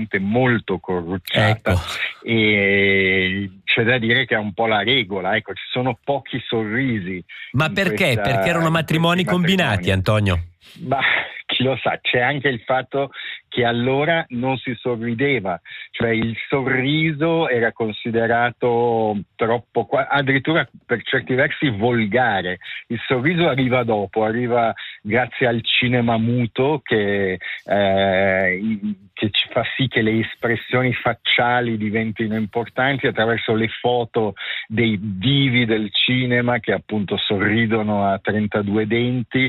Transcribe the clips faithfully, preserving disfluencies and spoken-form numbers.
gente molto corrucciata, ecco. E c'è da dire che è un po' la regola, ecco, ci sono pochi sorrisi. Ma perché? Questa, perché erano matrimoni combinati, matrimoni. Antonio? Ma chi lo sa, c'è anche il fatto che allora non si sorrideva, cioè il sorriso era considerato troppo, addirittura per certi versi volgare. Il sorriso arriva dopo, arriva grazie al cinema muto che, eh, che ci fa sì che le espressioni facciali diventino importanti attraverso le foto dei divi del cinema che appunto sorridono a trentadue denti,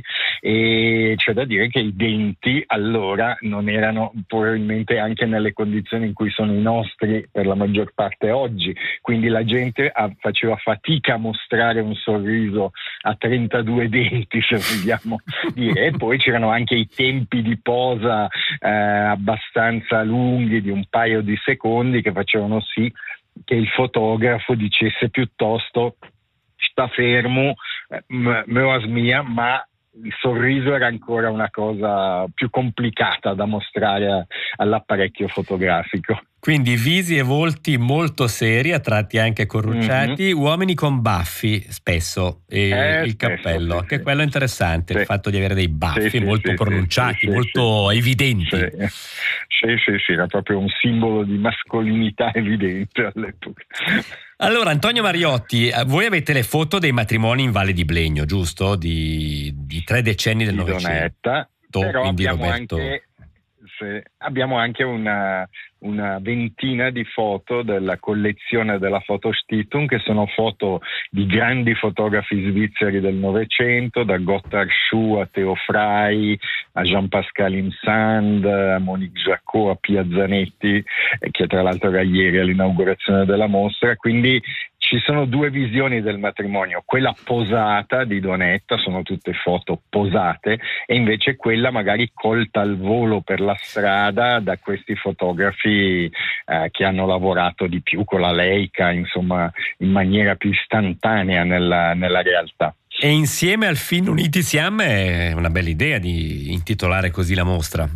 e c'è da dire che i denti allora non erano probabilmente anche nelle condizioni in cui sono i nostri per la maggior parte oggi, quindi la gente faceva fatica a mostrare un sorriso a trentadue denti, se vogliamo dire, e poi c'erano anche i tempi di posa eh, abbastanza lunghi di un paio di secondi che facevano sì che il fotografo dicesse piuttosto sta fermo, me lo asmia, ma il sorriso era ancora una cosa più complicata da mostrare all'apparecchio fotografico. Quindi visi e volti molto seri, a tratti anche corrucciati, mm-hmm. uomini con baffi spesso, e eh, il spesso, cappello, sì, che sì. quello è interessante, sì. il fatto di avere dei baffi sì, molto sì, pronunciati, sì, sì, molto sì. evidenti. Sì. Sì, sì, sì, era proprio un simbolo di mascolinità evidente all'epoca. Allora, Antonio Mariotti, voi avete le foto dei matrimoni in Valle di Blegno, giusto? Di, di tre decenni del Novecento. Donetta, però quindi abbiamo Roberto... anche, se, abbiamo anche una, una ventina di foto della collezione della Fotostiftung, che sono foto di grandi fotografi svizzeri del Novecento, da Gotthard Schuh a Theo Frey, a Jean-Pascal Imsand, a Monique Jacot, a Pia Zanetti, che tra l'altro era ieri all'inaugurazione della mostra. Quindi ci sono due visioni del matrimonio, quella posata di Donetta, sono tutte foto posate, e invece quella magari colta al volo per la strada da questi fotografi eh, che hanno lavorato di più con la Leica, insomma, in maniera più istantanea nella, nella realtà. E insieme al film Uniti Siamo è una bella idea di intitolare così la mostra.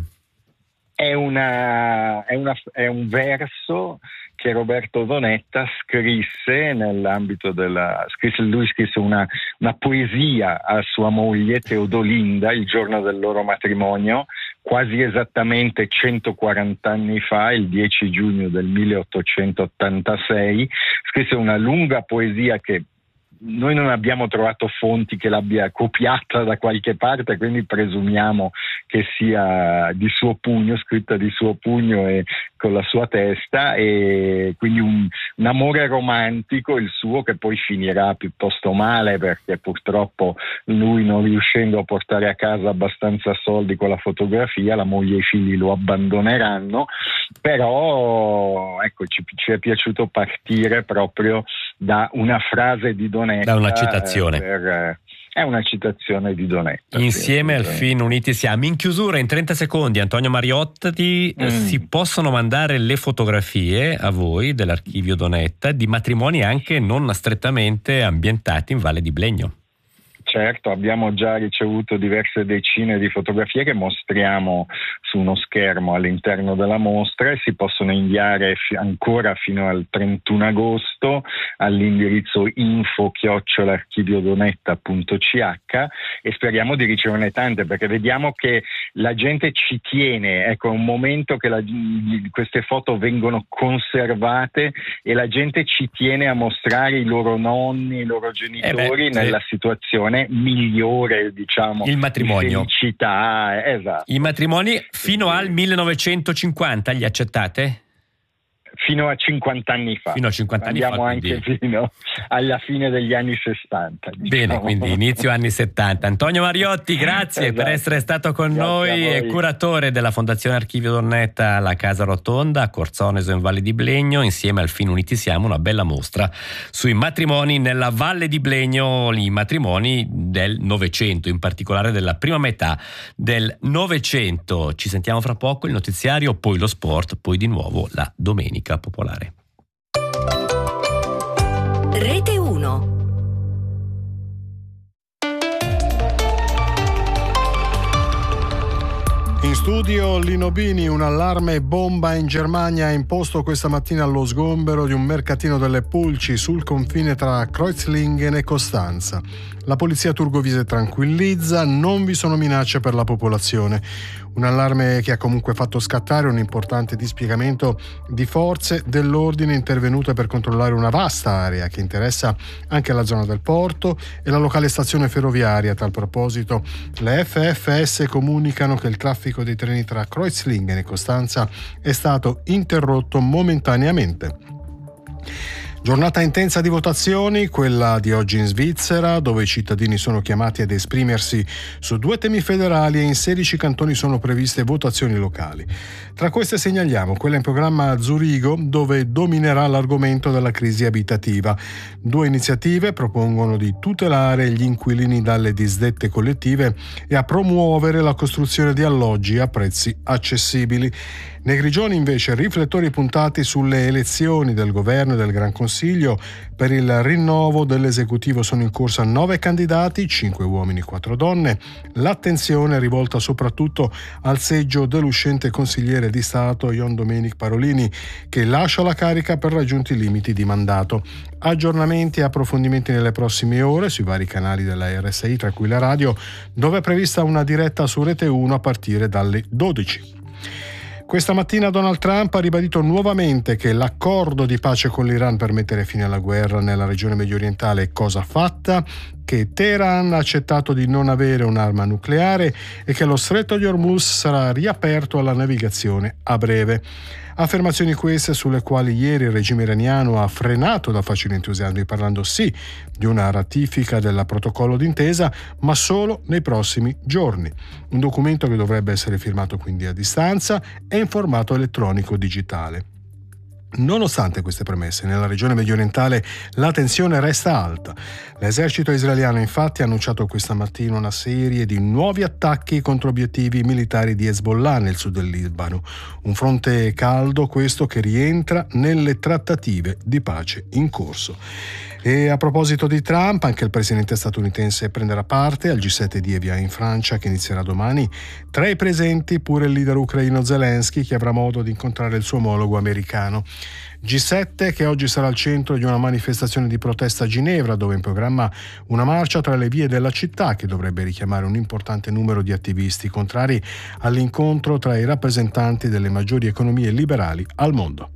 È, una, è, una, è un verso che Roberto Donetta scrisse nell'ambito della... Scrisse, lui scrisse una, una poesia a sua moglie Teodolinda il giorno del loro matrimonio, quasi esattamente centoquaranta anni fa, il dieci giugno del milleottocentottantasei. Scrisse una lunga poesia che noi non abbiamo trovato fonti che l'abbia copiata da qualche parte, quindi presumiamo che sia di suo pugno, scritta di suo pugno e con la sua testa, e quindi un, un amore romantico il suo, che poi finirà piuttosto male, perché purtroppo lui, non riuscendo a portare a casa abbastanza soldi con la fotografia, la moglie e i figli lo abbandoneranno. Però ecco, ci, ci è piaciuto partire proprio da una frase di Donetta, da una citazione. Eh, per, eh, è una citazione di Donetta. Insieme sì, al film Uniti Siamo. In chiusura, in trenta secondi, Antonio Mariotti, mm. si possono mandare le fotografie a voi dell'archivio Donetta di matrimoni anche non strettamente ambientati in Valle di Blegno. Certo, abbiamo già ricevuto diverse decine di fotografie che mostriamo su uno schermo all'interno della mostra, e si possono inviare fi- ancora fino al trentuno agosto all'indirizzo info chiocciola archiviodonetta punto c h, e speriamo di riceverne tante, perché vediamo che la gente ci tiene. Ecco, è un momento che la, queste foto vengono conservate e la gente ci tiene a mostrare i loro nonni, i loro genitori eh beh, nella sì. situazione migliore, diciamo, il matrimonio, di felicità. Esatto. I matrimoni fino al millenovecentocinquanta li accettate? Fino a cinquanta anni fa. Fino a cinquanta anni Andiamo fa, anche quindi... fino alla fine degli anni sessanta. Diciamo. Bene, quindi inizio anni settanta. Antonio Mariotti, grazie esatto. per essere stato con grazie noi, è curatore della Fondazione Archivio Donetta alla Casa Rotonda a Corzoneso in Valle di Blegno. Insieme al film Uniti Siamo, una bella mostra sui matrimoni nella Valle di Blegno, i matrimoni del Novecento, in particolare della prima metà del Novecento. Ci sentiamo fra poco, il notiziario, poi lo sport, poi di nuovo la Domenica Popolare. Rete uno. In studio Lino Bini. Un allarme bomba in Germania ha imposto questa mattina lo sgombero di un mercatino delle pulci sul confine tra Kreuzlingen e Costanza. La polizia turgovise tranquillizza, non vi sono minacce per la popolazione. Un allarme che ha comunque fatto scattare un importante dispiegamento di forze dell'ordine intervenute per controllare una vasta area che interessa anche la zona del porto e la locale stazione ferroviaria. A tal proposito, le F F S comunicano che il traffico dei treni tra Kreuzlingen e Costanza è stato interrotto momentaneamente. Giornata intensa di votazioni, quella di oggi in Svizzera, dove i cittadini sono chiamati ad esprimersi su due temi federali e in sedici cantoni sono previste votazioni locali. Tra queste segnaliamo quella in programma a Zurigo, dove dominerà l'argomento della crisi abitativa. Due iniziative propongono di tutelare gli inquilini dalle disdette collettive e a promuovere la costruzione di alloggi a prezzi accessibili. Nei Grigioni invece riflettori puntati sulle elezioni del governo e del Gran Consiglio. Per il rinnovo dell'esecutivo sono in corsa nove candidati, cinque uomini e quattro donne. L'attenzione è rivolta soprattutto al seggio dell'uscente consigliere di Stato Jon Domenic Parolini, che lascia la carica per raggiunti limiti di mandato. Aggiornamenti e approfondimenti nelle prossime ore sui vari canali della R S I, tra cui la radio, dove è prevista una diretta su Rete uno a partire dalle dodici. Questa mattina Donald Trump ha ribadito nuovamente che l'accordo di pace con l'Iran per mettere fine alla guerra nella regione mediorientale è cosa fatta, che Teheran ha accettato di non avere un'arma nucleare e che lo stretto di Hormuz sarà riaperto alla navigazione a breve. Affermazioni queste sulle quali ieri il regime iraniano ha frenato da facile entusiasmi, parlando sì di una ratifica del protocollo d'intesa, ma solo nei prossimi giorni. Un documento che dovrebbe essere firmato quindi a distanza e in formato elettronico digitale. Nonostante queste premesse, nella regione mediorientale la tensione resta alta. L'esercito israeliano infatti ha annunciato questa mattina una serie di nuovi attacchi contro obiettivi militari di Hezbollah nel sud del Libano. Un fronte caldo questo che rientra nelle trattative di pace in corso. E a proposito di Trump, anche il presidente statunitense prenderà parte al G sette di Evia in Francia, che inizierà domani. Tra i presenti pure il leader ucraino Zelensky, che avrà modo di incontrare il suo omologo americano. G sette che oggi sarà al centro di una manifestazione di protesta a Ginevra, dove è in programma una marcia tra le vie della città che dovrebbe richiamare un importante numero di attivisti contrari all'incontro tra i rappresentanti delle maggiori economie liberali al mondo.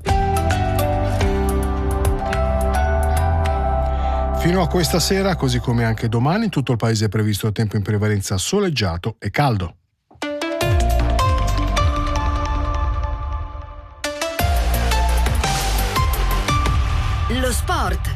Fino a questa sera, così come anche domani, in tutto il paese è previsto tempo in prevalenza soleggiato e caldo. Lo sport.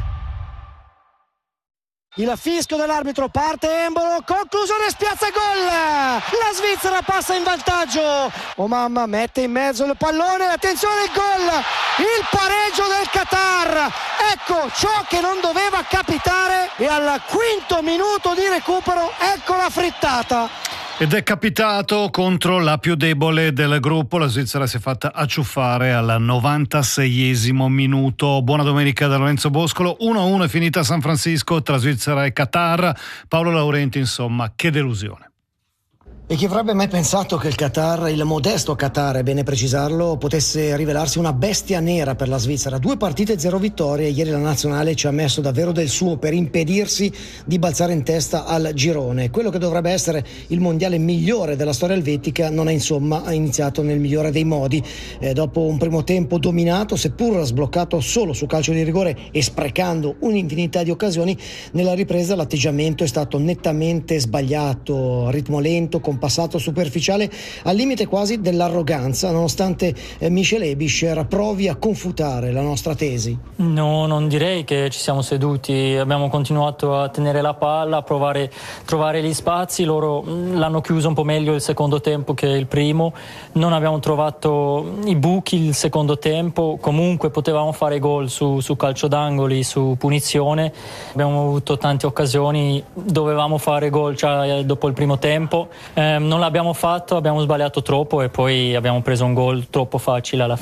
Il fischio dell'arbitro, parte Embolo, conclusione, spiazza, gol! La Svizzera passa in vantaggio. Oh mamma, mette in mezzo il pallone, attenzione, il gol! Il pareggio del Qatar. Ecco ciò che non doveva capitare e al quinto minuto di recupero ecco la frittata. Ed è capitato contro la più debole del gruppo. La Svizzera si è fatta acciuffare al novantaseiesimo minuto. Buona domenica da Lorenzo Boscolo. uno a uno è finita a San Francisco tra Svizzera e Qatar. Paolo Laurenti, insomma, che delusione. E chi avrebbe mai pensato che il Qatar, il modesto Qatar, è bene precisarlo, potesse rivelarsi una bestia nera per la Svizzera. Due partite, zero vittorie. Ieri la nazionale ci ha messo davvero del suo per impedirsi di balzare in testa al girone. Quello che dovrebbe essere il mondiale migliore della storia elvetica non è insomma iniziato nel migliore dei modi. Eh, dopo un primo tempo dominato, seppur sbloccato solo su calcio di rigore e sprecando un'infinità di occasioni, nella ripresa l'atteggiamento è stato nettamente sbagliato, ritmo lento, con passato superficiale al limite quasi dell'arroganza, nonostante eh, Michel Ebischer provi a confutare la nostra tesi. No, non direi che ci siamo seduti, abbiamo continuato a tenere la palla, a provare a trovare gli spazi. Loro l'hanno chiuso un po' meglio il secondo tempo che il primo, non abbiamo trovato i buchi il secondo tempo, comunque potevamo fare gol su, su calcio d'angoli, su punizione, abbiamo avuto tante occasioni, dovevamo fare gol già dopo il primo tempo. Eh, non l'abbiamo fatto, abbiamo sbagliato troppo e poi abbiamo preso un gol troppo facile alla fine.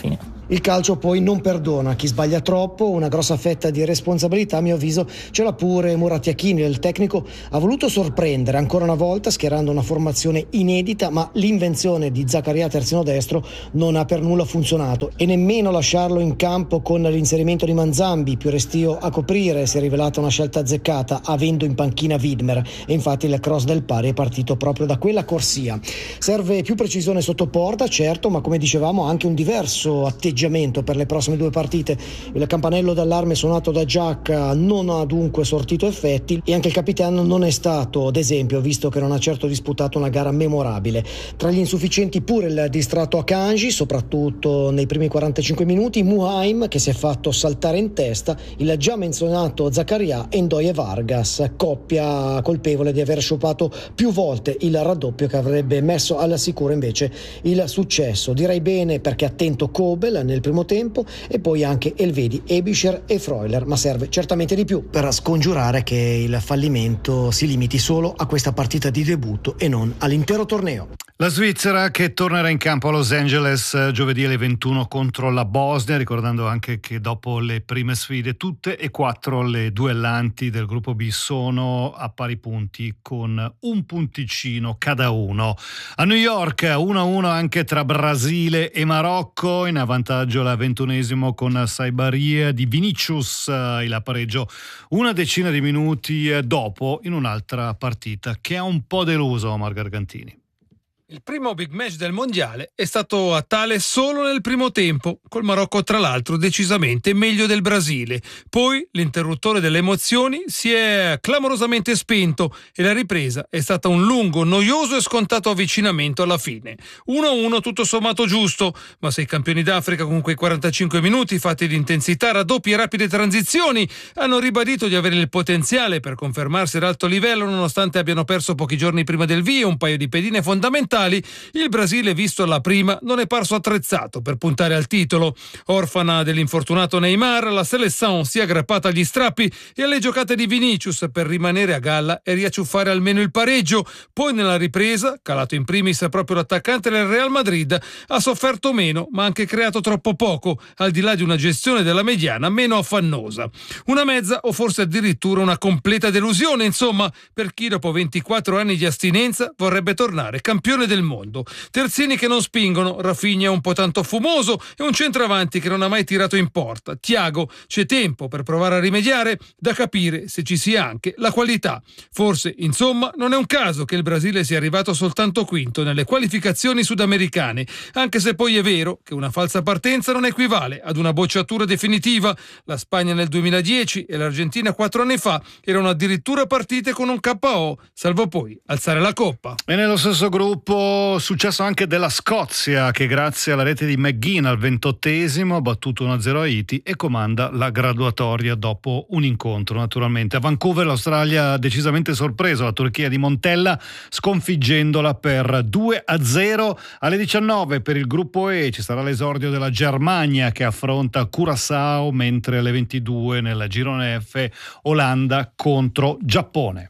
Il calcio poi non perdona chi sbaglia troppo, una grossa fetta di responsabilità a mio avviso ce l'ha pure Murat Yakin. Il tecnico ha voluto sorprendere ancora una volta schierando una formazione inedita, ma l'invenzione di Zakaria terzino destro non ha per nulla funzionato e nemmeno lasciarlo in campo con l'inserimento di Manzambi più restio a coprire si è rivelata una scelta azzeccata, avendo in panchina Widmer, e infatti il cross del pari è partito proprio da quella corsia. Serve più precisione sotto porta, certo, ma come dicevamo anche un diverso atteggiamento per le prossime due partite. Il campanello d'allarme suonato da Giacca non ha dunque sortito effetti e anche il capitano non è stato ad esempio, visto che non ha certo disputato una gara memorabile. Tra gli insufficienti pure il distratto Akanji, soprattutto nei primi quarantacinque minuti, Muhaim che si è fatto saltare in testa, il già menzionato Zakaria e Ndoye Vargas, coppia colpevole di aver sciupato più volte il raddoppio che avrebbe messo al sicuro invece il successo. Direi bene perché attento Kobel nel primo tempo e poi anche Elvedi, Ebischer e Freuler, ma serve certamente di più per scongiurare che il fallimento si limiti solo a questa partita di debutto e non all'intero torneo. La Svizzera che tornerà in campo a Los Angeles giovedì alle ventuno contro la Bosnia, ricordando anche che dopo le prime sfide tutte e quattro le duellanti del gruppo B sono a pari punti con un punticino cada uno. A New York uno a uno anche tra Brasile e Marocco, in avvantaggio la ventunesimo con Saibaria di Vinicius, il pareggio una decina di minuti dopo in un'altra partita che ha un po' deluso Omar Gargantini. Il primo big match del mondiale è stato a tale solo nel primo tempo, col Marocco tra l'altro decisamente meglio del Brasile. Poi l'interruttore delle emozioni si è clamorosamente spento e la ripresa è stata un lungo, noioso e scontato avvicinamento alla fine. uno a uno tutto sommato giusto, ma se i campioni d'Africa con quei quarantacinque minuti fatti di intensità, raddoppi e rapide transizioni hanno ribadito di avere il potenziale per confermarsi ad alto livello nonostante abbiano perso pochi giorni prima del via un paio di pedine fondamentali, il Brasile, visto alla prima, non è parso attrezzato per puntare al titolo. Orfana dell'infortunato Neymar, la Seleção si è aggrappata agli strappi e alle giocate di Vinicius per rimanere a galla e riacciuffare almeno il pareggio. Poi nella ripresa, calato in primis proprio l'attaccante del Real Madrid, ha sofferto meno ma anche creato troppo poco, al di là di una gestione della mediana meno affannosa. Una mezza o forse addirittura una completa delusione, insomma, per chi dopo ventiquattro anni di astinenza vorrebbe tornare campione del mondo. Terzini che non spingono, Rafinha un po' tanto fumoso e un centravanti che non ha mai tirato in porta. Thiago, c'è tempo per provare a rimediare, da capire se ci sia anche la qualità. Forse, insomma, non è un caso che il Brasile sia arrivato soltanto quinto nelle qualificazioni sudamericane, anche se poi è vero che una falsa partenza non equivale ad una bocciatura definitiva. La Spagna nel duemiladieci e l'Argentina quattro anni fa erano addirittura partite con un K O, salvo poi alzare la coppa. E nello stesso gruppo successo anche della Scozia, che grazie alla rete di McGinn al ventottesimo ha battuto uno a zero Haiti e comanda la graduatoria dopo un incontro. Naturalmente a Vancouver l'Australia ha decisamente sorpreso la Turchia di Montella sconfiggendola per due a zero. Alle diciannove per il gruppo E ci sarà l'esordio della Germania che affronta Curaçao, mentre alle ventidue nel girone F Olanda contro Giappone.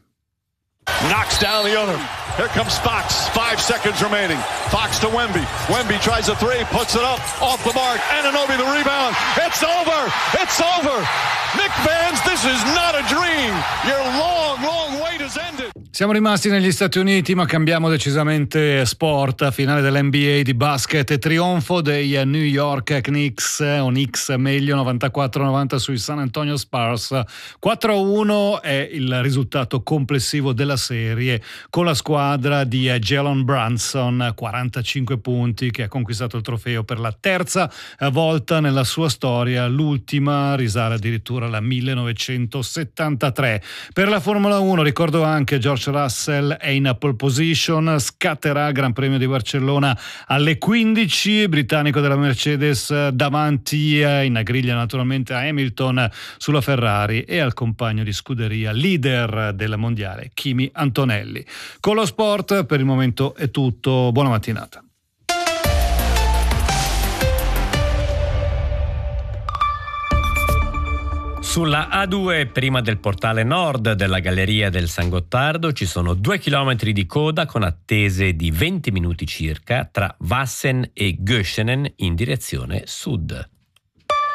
Knocks down the other. Here comes Fox. Five seconds remaining. Fox to Wemby. Wemby tries a three, puts it up, off the mark. Anunoby the rebound. It's over. It's over. Nick Vance, this is not a dream. Your long, long wait has ended. Siamo rimasti negli Stati Uniti, ma cambiamo decisamente sport. Finale dell'N B A di basket e trionfo dei New York Knicks, o Knicks meglio, novantaquattro a novanta sui San Antonio Spurs. quattro a uno è il risultato complessivo della serie, con la squadra di Jalen Brunson, quarantacinque punti, che ha conquistato il trofeo per la terza volta nella sua storia. L'ultima risale addirittura alla millenovecentosettantatré. Per la Formula uno ricordo anche George Russell è in pole position, scatterà Gran Premio di Barcellona alle quindici, britannico della Mercedes davanti in griglia naturalmente a Hamilton sulla Ferrari e al compagno di scuderia leader del mondiale Kimi Antonelli. Con lo sport per il momento è tutto, buona mattinata. Sulla A due, prima del portale nord della Galleria del San Gottardo, ci sono due chilometri di coda con attese di venti minuti circa tra Wassen e Göschenen in direzione sud.